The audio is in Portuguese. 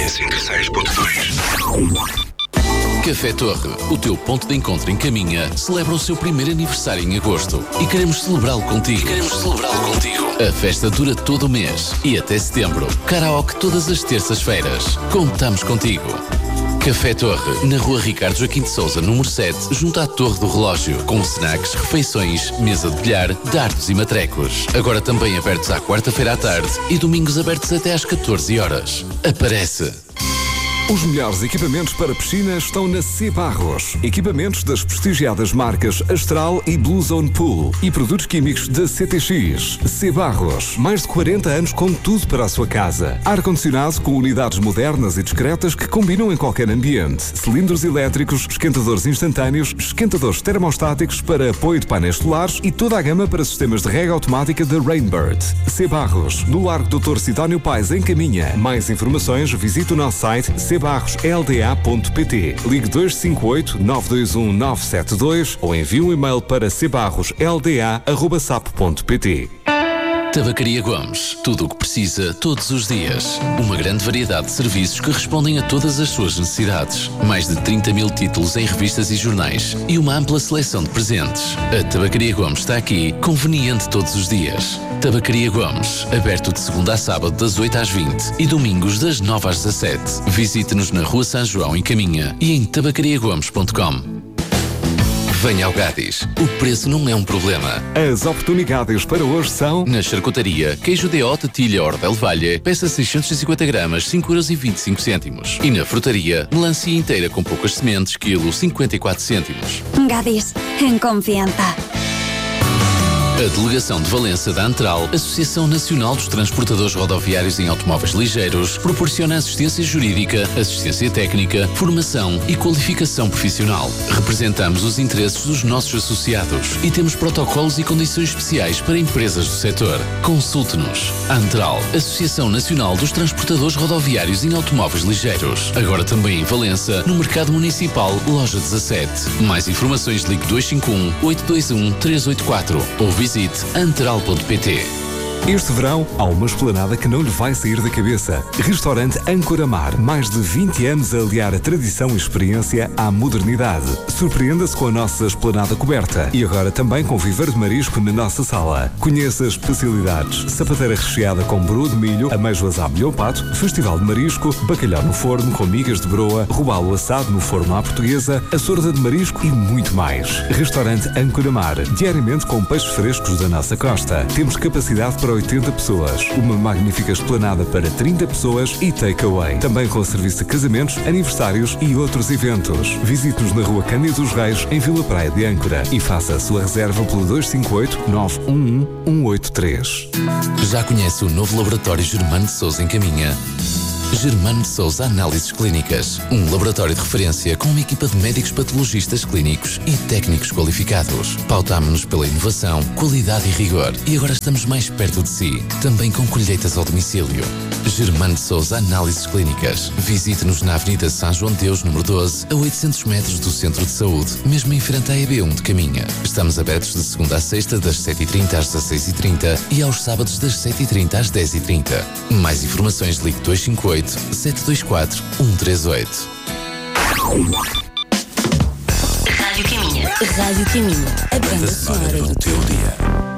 106.2. Café Torre, o teu ponto de encontro em Caminha, celebra o seu primeiro aniversário em agosto e queremos celebrá-lo contigo. A festa dura todo o mês e até setembro. Karaoke todas as terças-feiras. Contamos contigo. Café Torre, na rua Ricardo Joaquim de Sousa, número 7, junto à Torre do Relógio, com snacks, refeições, mesa de bilhar, dardos e matrecos. Agora também abertos à quarta-feira à tarde e domingos abertos até às 14 horas. Aparece! Os melhores equipamentos para piscina estão na C Barros. Equipamentos das prestigiadas marcas Astral e Blue Zone Pool e produtos químicos da CTX. C Barros, mais de 40 anos com tudo para a sua casa. Ar-condicionado com unidades modernas e discretas que combinam em qualquer ambiente. Cilindros elétricos, esquentadores instantâneos, esquentadores termostáticos para apoio de painéis solares e toda a gama para sistemas de rega automática da Rainbird. C Barros, no Largo Dr. Sidónio Pais, em Caminha. Mais informações, visite o nosso site cbarroslda.pt. Ligue 258 921 972 ou envie um e-mail para cbarroslda@sap.pt. Tabacaria Gomes. Tudo o que precisa, todos os dias. Uma grande variedade de serviços que respondem a todas as suas necessidades. Mais de 30 mil títulos em revistas e jornais. E uma ampla seleção de presentes. A Tabacaria Gomes está aqui, conveniente todos os dias. Tabacaria Gomes. Aberto de segunda a sábado das 8 às 20 e domingos das 9 às 17. Visite-nos na Rua São João, em Caminha, e em tabacariagomes.com. Venha ao Gadis. O preço não é um problema. As oportunidades para hoje são: na charcutaria, queijo DO Tetilha Ordel Valha, peça 650 gramas, 5,25€. E na frutaria, melancia inteira com poucas sementes, quilo 54 cêntimos. Gadis, em confiança. A Delegação de Valença da Antral, Associação Nacional dos Transportadores Rodoviários em Automóveis Ligeiros, proporciona assistência jurídica, assistência técnica, formação e qualificação profissional. Representamos os interesses dos nossos associados e temos protocolos e condições especiais para empresas do setor. Consulte-nos. Antral, Associação Nacional dos Transportadores Rodoviários em Automóveis Ligeiros. Agora também em Valença, no Mercado Municipal, Loja 17. Mais informações, ligue 251 821 384 ou visite antral.pt. Este verão, há uma esplanada que não lhe vai sair da cabeça. Restaurante Âncora Mar. Mais de 20 anos a aliar a tradição e experiência à modernidade. Surpreenda-se com a nossa esplanada coberta. E agora também com viveiro de marisco na nossa sala. Conheça as especialidades: sapateira recheada com broa de milho, amêijoas à milho pato, festival de marisco, bacalhau no forno com migas de broa, robalo assado no forno à portuguesa, a sorda de marisco e muito mais. Restaurante Âncora Mar. Diariamente com peixes frescos da nossa costa. Temos capacidade para 80 pessoas. Uma magnífica esplanada para 30 pessoas e takeaway. Também com serviço de casamentos, aniversários e outros eventos. Visite-nos na Rua Cândido dos Reis, em Vila Praia de Âncora, e faça a sua reserva pelo 258 911 183. Já conhece o novo laboratório Germano de Sousa em Caminha? Germano de Sousa Análises Clínicas. Um laboratório de referência com uma equipa de médicos patologistas clínicos e técnicos qualificados. Pautámo-nos pela inovação, qualidade e rigor. E agora estamos mais perto de si, também com colheitas ao domicílio. Germano de Sousa Análises Clínicas. Visite-nos na Avenida São João de Deus, número 12, a 800 metros do Centro de Saúde, mesmo em frente à EB1 de Caminha. Estamos abertos de segunda a sexta, das 7h30 às 16h30 e aos sábados das 7h30 às 10h30. Mais informações, ligue 258 724 138. Rádio Caminha. Rádio Caminha. A banda sonora do teu dia.